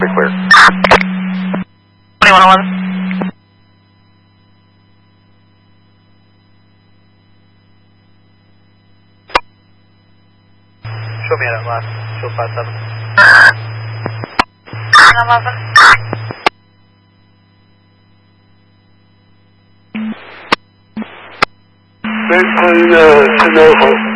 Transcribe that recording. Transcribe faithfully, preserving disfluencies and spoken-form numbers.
Very clear. twenty-one eleven. Show me that last. Show five seven. eleven. Very clean, uh, Sonoma.